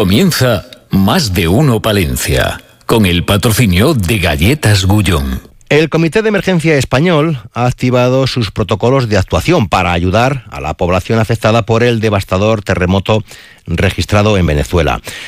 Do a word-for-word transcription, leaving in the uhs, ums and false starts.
Comienza Más de Uno Palencia, con el patrocinio de Galletas Gullón. El Comité de Emergencia Español ha activado sus protocolos de actuación para ayudar a la población afectada por el devastador terremoto registrado en Venezuela.